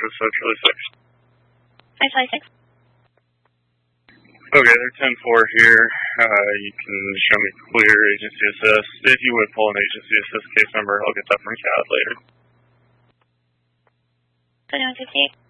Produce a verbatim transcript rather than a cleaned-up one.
with uh, Charlie six. Hi, Charlie six. Okay, they're ten four here. Uh, you can show me clear agency assist. If you would pull an agency assist case number, I'll get that from C A D later. twenty-one fifty-eight.